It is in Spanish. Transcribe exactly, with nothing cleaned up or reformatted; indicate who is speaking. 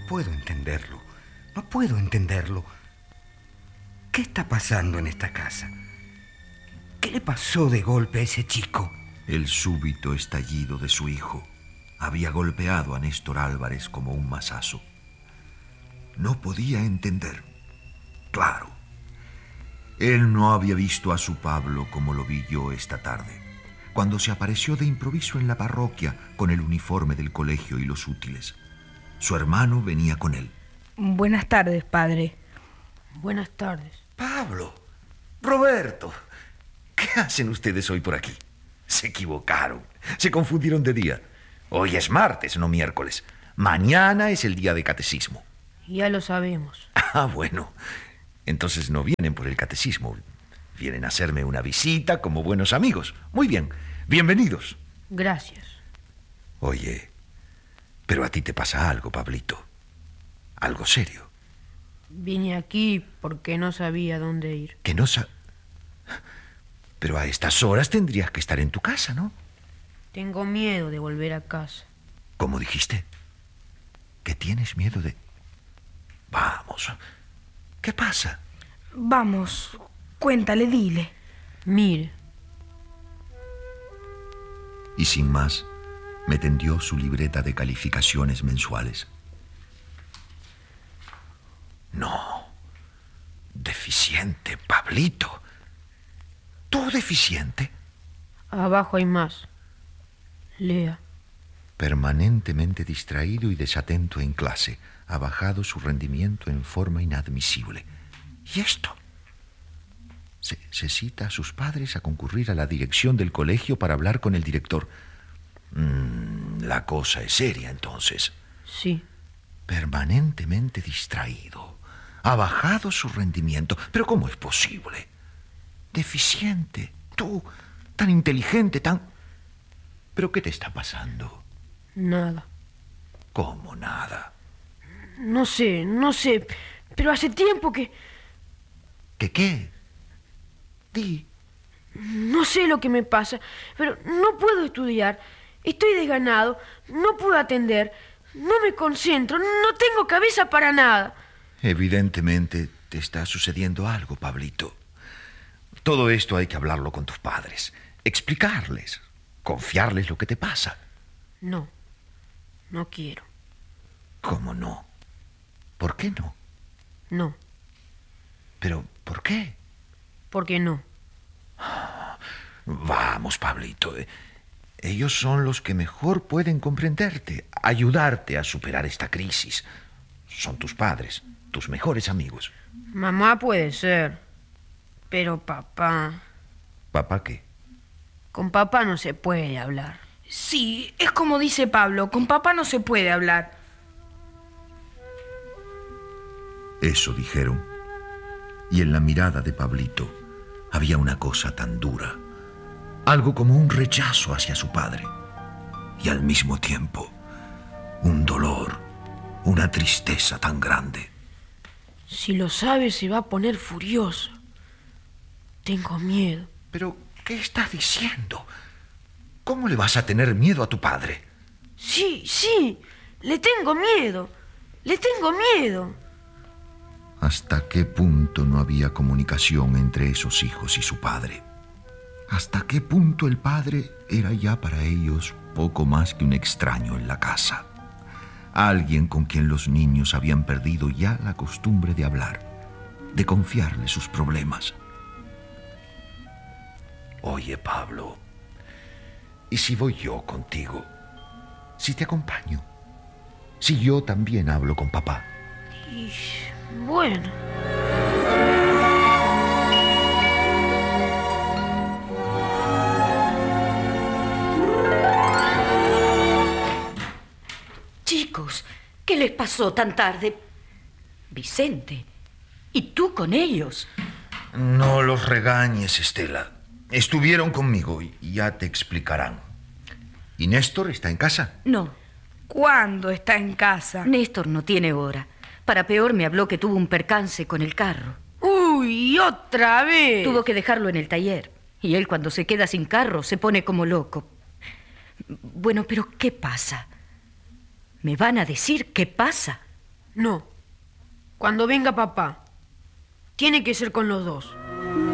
Speaker 1: puedo entenderlo. No puedo entenderlo. ¿Qué está pasando en esta casa? ¿Qué le pasó de golpe a ese chico?
Speaker 2: El súbito estallido de su hijo había golpeado a Néstor Álvarez como un mazazo. No podía entender. Claro, él no había visto a su Pablo como lo vi yo esta tarde, cuando se apareció de improviso en la parroquia con el uniforme del colegio y los útiles. Su hermano venía con él.
Speaker 3: Buenas tardes, padre.
Speaker 4: Buenas tardes.
Speaker 5: Pablo, Roberto, ¿qué hacen ustedes hoy por aquí? Se equivocaron, se confundieron de día. Hoy es martes, no miércoles. Mañana es el día de catecismo.
Speaker 4: Ya lo sabemos.
Speaker 5: Ah, bueno. Entonces no vienen por el catecismo. Vienen a hacerme una visita como buenos amigos. Muy bien, bienvenidos.
Speaker 4: Gracias.
Speaker 5: Oye, pero a ti te pasa algo, Pablito. Algo serio.
Speaker 4: Vine aquí porque no sabía dónde ir.
Speaker 5: Que no sa... Pero a estas horas tendrías que estar en tu casa, ¿no?
Speaker 4: Tengo miedo de volver a casa.
Speaker 5: ¿Cómo dijiste? ¿Que tienes miedo de...? Vamos. ¿Qué pasa?
Speaker 3: Vamos, cuéntale, dile.
Speaker 4: Mire.
Speaker 2: Y sin más, me tendió su libreta de calificaciones mensuales.
Speaker 5: No. Deficiente, Pablito. ¿Tú deficiente?
Speaker 4: Abajo hay más. Lea.
Speaker 2: Permanentemente distraído y desatento en clase, ha bajado su rendimiento en forma inadmisible.
Speaker 5: ¿Y esto?
Speaker 2: Se, se cita a sus padres a concurrir a la dirección del colegio para hablar con el director.
Speaker 5: Mm, la cosa es seria, entonces.
Speaker 4: Sí.
Speaker 5: Permanentemente distraído. Ha bajado su rendimiento. ¿Pero cómo es posible? Deficiente. Tú, tan inteligente, tan... ¿Pero qué te está pasando?
Speaker 4: Nada.
Speaker 5: ¿Cómo nada?
Speaker 4: No sé, no sé, pero hace tiempo que...
Speaker 5: ¿Qué qué? Di.
Speaker 4: No sé lo que me pasa, pero no puedo estudiar. Estoy desganado, no puedo atender, no me concentro, no tengo cabeza para nada.
Speaker 5: Evidentemente te está sucediendo algo, Pablito. Todo esto hay que hablarlo con tus padres, explicarles, confiarles lo que te pasa.
Speaker 4: No, no quiero.
Speaker 5: ¿Cómo no? ¿Por qué no?
Speaker 4: No.
Speaker 5: ¿Pero por qué?
Speaker 4: Porque no.
Speaker 5: Vamos, Pablito. Ellos son los que mejor pueden comprenderte, ayudarte a superar esta crisis. Son tus padres, tus mejores amigos.
Speaker 4: Mamá puede ser, pero papá...
Speaker 5: ¿Papá qué?
Speaker 4: Con papá no se puede hablar.
Speaker 3: Sí, es como dice Pablo, con papá no se puede hablar.
Speaker 2: Eso dijeron. Y en la mirada de Pablito había una cosa tan dura, algo como un rechazo hacia su padre, y al mismo tiempo un dolor, una tristeza tan grande.
Speaker 4: Si lo sabe se va a poner furioso. Tengo miedo.
Speaker 5: ¿Pero qué estás diciendo? ¿Cómo le vas a tener miedo a tu padre?
Speaker 4: Sí, sí, le tengo miedo, le tengo miedo.
Speaker 2: ¿Hasta qué punto no había comunicación entre esos hijos y su padre? ¿Hasta qué punto el padre era ya para ellos poco más que un extraño en la casa? Alguien con quien los niños habían perdido ya la costumbre de hablar, de confiarle sus problemas.
Speaker 5: Oye, Pablo, ¿y si voy yo contigo? ¿Si te acompaño? Si yo también hablo con papá.
Speaker 4: Y bueno.
Speaker 6: Chicos, ¿qué les pasó tan tarde? Vicente, ¿y tú con ellos?
Speaker 5: No los regañes, Estela. Estuvieron conmigo y ya te explicarán. ¿Y Néstor está en casa?
Speaker 6: No.
Speaker 3: ¿Cuándo está en casa?
Speaker 6: Néstor no tiene hora. Para peor me habló que tuvo un percance con el carro.
Speaker 3: ¡Uy, otra vez!
Speaker 6: Tuvo que dejarlo en el taller. Y él cuando se queda sin carro se pone como loco. Bueno, pero ¿qué pasa? ¿Me van a decir qué pasa?
Speaker 4: No. Cuando venga papá, tiene que ser con los dos.